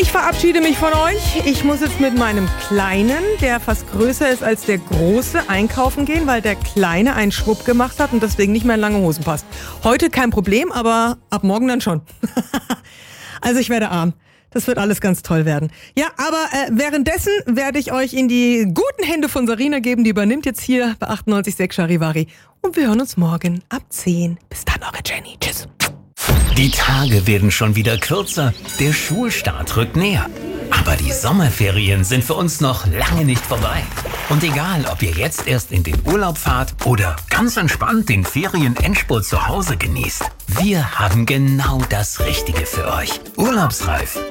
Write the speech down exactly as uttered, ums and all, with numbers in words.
Ich verabschiede mich von euch. Ich muss jetzt mit meinem Kleinen, der fast größer ist als der Große, einkaufen gehen, weil der Kleine einen Schwupp gemacht hat und deswegen nicht mehr in lange Hosen passt. Heute kein Problem, aber ab morgen dann schon. Also ich werde arm. Das wird alles ganz toll werden. Ja, aber äh, währenddessen werde ich euch in die guten Hände von Sarina geben. Die übernimmt jetzt hier bei achtundneunzig Komma sechs Charivari. Und wir hören uns morgen ab zehn. Bis dann, eure Jenny. Tschüss. Die Tage werden schon wieder kürzer. Der Schulstart rückt näher. Aber die Sommerferien sind für uns noch lange nicht vorbei. Und egal, ob ihr jetzt erst in den Urlaub fahrt oder ganz entspannt den Ferien-Endspurt zu Hause genießt, wir haben genau das Richtige für euch. Urlaubsreif.